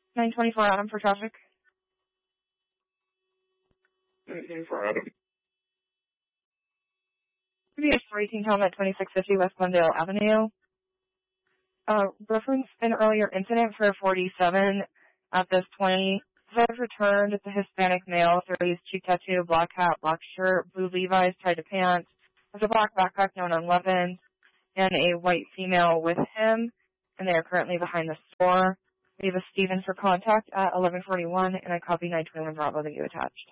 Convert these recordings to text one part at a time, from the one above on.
924 Adam for traffic. 924 Adam. Previous 18 Tom at 2650 West Glendale Avenue. Reference an earlier incident for 47 at this 20. Has returned. It's a Hispanic male, 30s, cheek tattoo, black hat, black shirt, blue Levi's, tied to pants, has a black backpack known on weapons, and a white female with him, and they are currently behind the store. We have a Stephen for contact at 1141, and I copy 921 Bravo that you attached.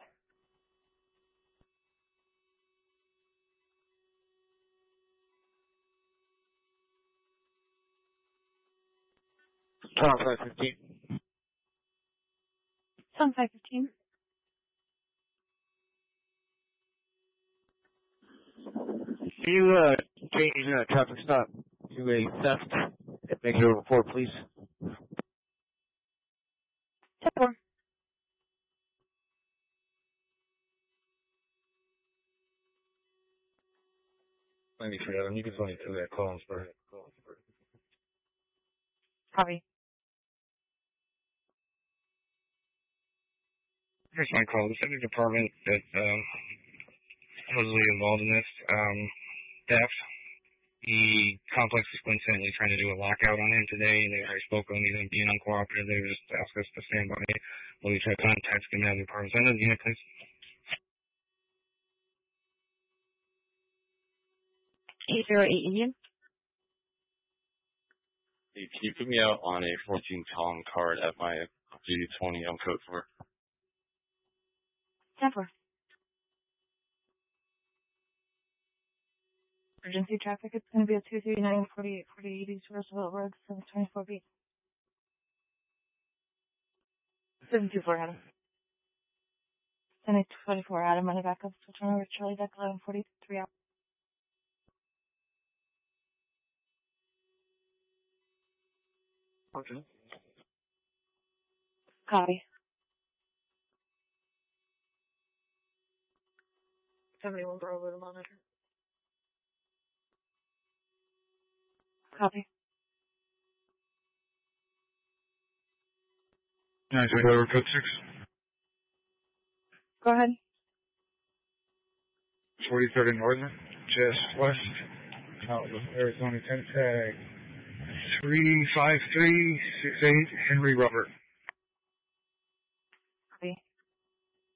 Tom 515. Tom 515. Can you change that traffic stop to a theft and make it a report, please? 10-4. Let me forget him. You can phone me to that Collinsburg. Copy. Here's my call. The Civic Department that supposedly involved in this theft. The complex is coincidentally trying to do a lockout on him today, and they already spoke on him being uncooperative. They just asked us to stand by while we try to contact him out of the department. Send the unit, please. 808 Union. Hey, can you put me out on a 14 Tom card at my duty 20 on code 4? 10-4. Emergency traffic, it's going to be a 239 48 East Roosevelt Road, 724 B. 724 Adam. 724 Adam, money backup, switch on over to Charlie Deck, 1143 out. Okay. Copy. 71 Bravo to monitor. Copy. Nice, we over code 6. Go ahead. 43rd and Northern, just west, out of Arizona 10 tag 35368 Henry Robert.